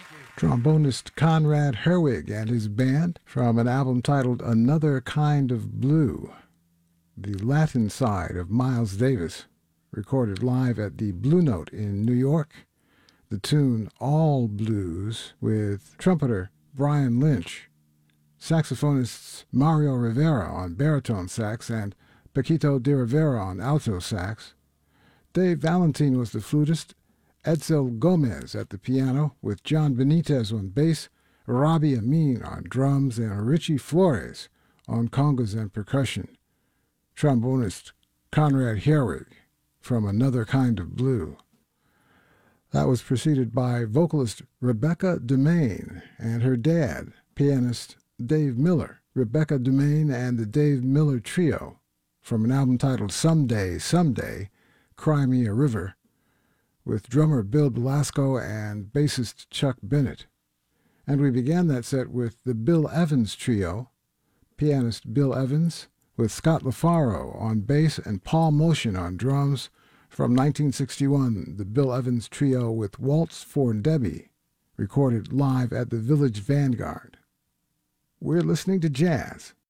Trombonist Conrad Herwig and his band from an album titled Another Kind of Blue, the Latin side of Miles Davis, recorded live at the Blue Note in New York. The tune All Blues with trumpeter Brian Lynch, saxophonists Mario Rivera on baritone sax and Paquito de Rivera on alto sax. Dave Valentine was the flutist, Edsel Gomez at the piano, with John Benitez on bass, Robbie Amin on drums, and Richie Flores on congas and percussion. Trombonist Conrad Herwig from Another Kind of Blue. That was preceded by vocalist Rebecca DeMaine and her dad, pianist Dave Miller. Rebecca DeMaine and the Dave Miller Trio from an album titled Someday, Someday, Cry Me a River, with drummer Bill Belasco and bassist Chuck Bennett. And we began that set with the Bill Evans Trio, pianist Bill Evans, with Scott LaFaro on bass and Paul Motion on drums, from 1961, the Bill Evans Trio with Waltz for Debbie, recorded live at the Village Vanguard. We're listening to jazz